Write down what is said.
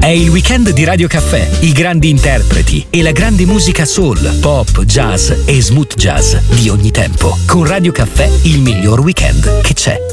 È il weekend di Radio Caffè, i grandi interpreti e la grande musica soul, pop, jazz e smooth jazz di ogni tempo. Con Radio Caffè il miglior weekend che c'è.